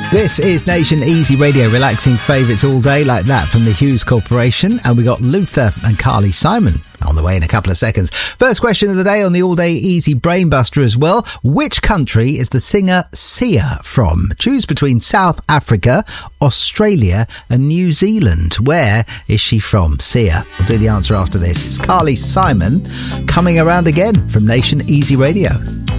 This is Nation Easy Radio, relaxing favourites all day like that from the Hughes Corporation. And we got Luther and Carly Simon on the way in a couple of seconds. First question of the day on the all-day easy brainbuster as well. Which country is the singer Sia from? Choose between South Africa, Australia and New Zealand. Where is she from? Sia. We'll do the answer after this. It's Carly Simon coming around again from Nation Easy Radio.